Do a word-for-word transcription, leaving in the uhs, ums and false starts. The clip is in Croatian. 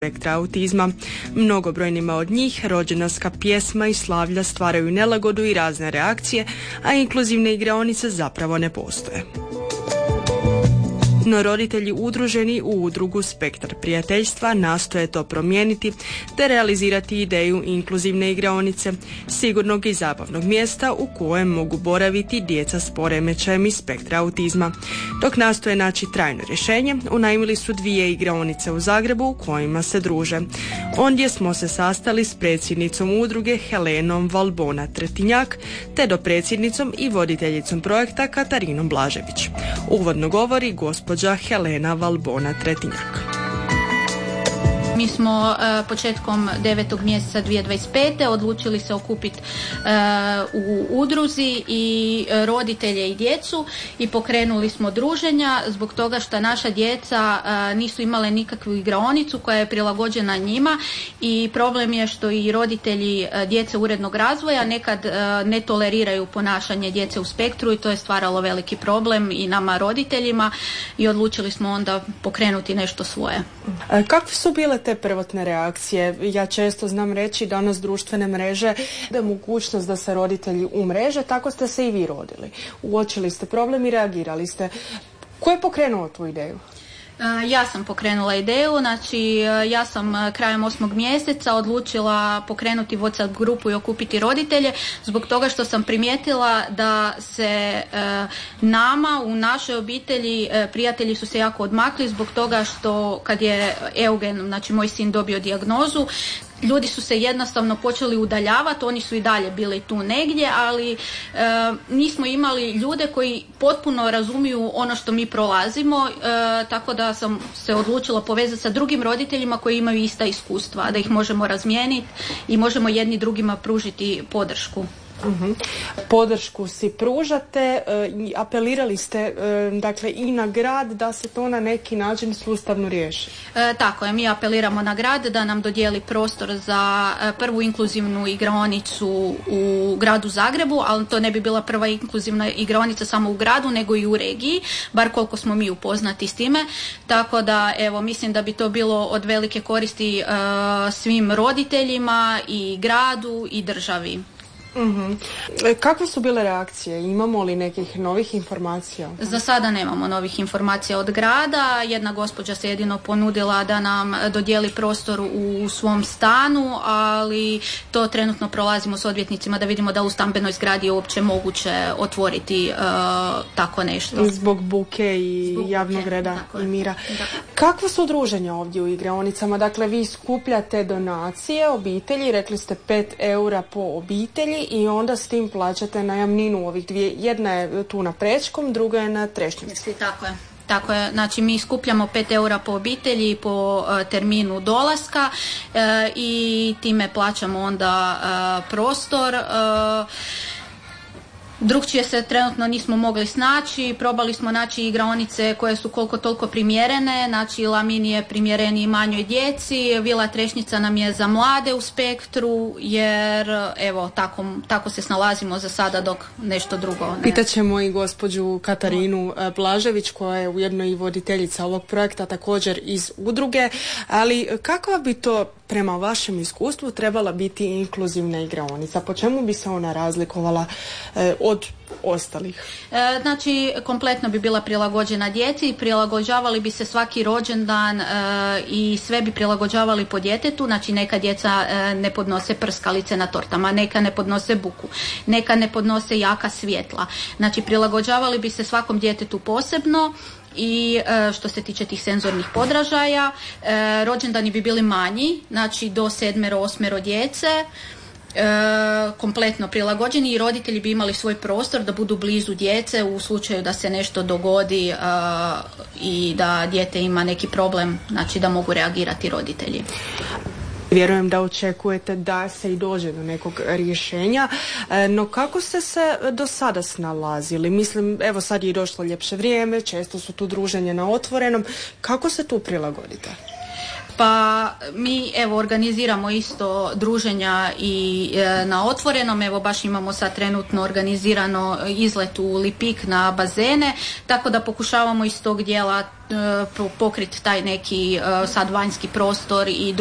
spektra autizma. Mnogobrojnima od njih rođendanska pjesma i slavlja stvaraju nelagodu i razne reakcije, a inkluzivne igraonice zapravo ne postoje. No roditelji udruženi u udrugu Spektar prijateljstva nastoje to promijeniti te realizirati ideju inkluzivne igraonice, sigurnog i zabavnog mjesta u kojem mogu boraviti djeca s poremećajem iz spektra autizma. Dok nastoje naći trajno rješenje, unajmili su dvije igraonice u Zagrebu u kojima se druže. Ondje smo se sastali s predsjednicom udruge Helenom Valbona Tretinjak te dopredsjednicom i voditeljicom projekta Katarinom Blažević. Uvodno govori gospođa Helena Valbona Tretinjak. Mi smo uh, početkom devetog mjeseca dvije tisuće dvadeset pete odlučili se okupiti uh, u udruzi i uh, roditelje i djecu i pokrenuli smo druženja zbog toga što naša djeca uh, nisu imale nikakvu igraonicu koja je prilagođena njima i problem je što i roditelji uh, djece urednog razvoja nekad uh, ne toleriraju ponašanje djece u spektru i to je stvaralo veliki problem i nama roditeljima i odlučili smo onda pokrenuti nešto svoje. Kakve su bile te prvotne reakcije? Ja često znam reći danas društvene mreže da mogućnost da se roditelji umreže, tako ste se i vi rodili. Uočili ste problem i reagirali ste. Ko je pokrenuo tu ideju? Ja sam pokrenula ideju, znači ja sam krajem osmog mjeseca odlučila pokrenuti WhatsApp grupu i okupiti roditelje zbog toga što sam primijetila da se nama u našoj obitelji prijatelji su se jako odmakli zbog toga što kad je Eugen, znači moj sin, dobio dijagnozu, ljudi su se jednostavno počeli udaljavati, oni su i dalje bili tu negdje, ali e, nismo imali ljude koji potpuno razumiju ono što mi prolazimo, e, tako da sam se odlučila povezati sa drugim roditeljima koji imaju ista iskustva, da ih možemo razmijeniti i možemo jedni drugima pružiti podršku. Uh-huh. Podršku si pružate i apelirali ste dakle i na grad da se to na neki način sustavno riješi. E, tako je, mi apeliramo na grad da nam dodijeli prostor za prvu inkluzivnu igraonicu u gradu Zagrebu, ali to ne bi bila prva inkluzivna igraonica samo u gradu nego i u regiji, bar koliko smo mi upoznati s time, tako da evo mislim da bi to bilo od velike koristi uh, svim roditeljima i gradu i državi. Uh-huh. Kakve su bile reakcije? Imamo li nekih novih informacija? Za sada nemamo novih informacija od grada. Jedna gospođa se jedino ponudila da nam dodijeli prostor u svom stanu, ali to trenutno prolazimo s odvjetnicima da vidimo da u stambenoj zgradi je uopće moguće otvoriti uh, tako nešto. Zbog buke i Zbog javnog buke, reda i mira. Da. Kakva su druženja ovdje u igraonicama? Dakle, vi skupljate donacije obitelji, rekli ste pet eura po obitelji, i onda s tim plaćate najamninu ovih dvije. Jedna je tu na Prečkom, druga je na Trešnjevci. Tako je. Tako je, znači mi skupljamo pet eura po obitelji po uh, terminu dolaska uh, i time plaćamo onda uh, prostor. Uh, Drugčije se trenutno nismo mogli snaći, probali smo naći igraonice koje su koliko toliko primjerene, znači Lamin je primjereniji manjoj djeci, Vila Trešnjica nam je za mlade u spektru, jer evo tako, tako se snalazimo za sada dok nešto drugo ne. Pitaćemo i gospođu Katarinu Blažević koja je ujedno i voditeljica ovog projekta također iz udruge, ali kakva bi to prema vašem iskustvu trebala biti inkluzivna igraonica? Po čemu bi se ona razlikovala e, od ostalih? E, znači, kompletno bi bila prilagođena djeci, prilagođavali bi se svaki rođendan e, i sve bi prilagođavali po djetetu, znači neka djeca e, ne podnose prskalice na tortama, neka ne podnose buku, neka ne podnose jaka svjetla. Znači, prilagođavali bi se svakom djetetu posebno. I e, što se tiče tih senzornih podražaja, e, rođendani bi bili manji, znači do sedmero, osmero djece, e, kompletno prilagođeni i roditelji bi imali svoj prostor da budu blizu djece u slučaju da se nešto dogodi e, i da dijete ima neki problem, znači da mogu reagirati roditelji. Vjerujem da očekujete da se i dođe do nekog rješenja, no kako ste se do sada snalazili? Mislim, evo sad je došlo ljepše vrijeme, često su tu druženje na otvorenom. Kako se tu prilagodite? Pa mi evo organiziramo isto druženja i e, na otvorenom, evo baš imamo sad trenutno organizirano izlet u Lipik na bazene, tako da pokušavamo iz tog dijela e, pokriti taj neki e, sad vanjski prostor i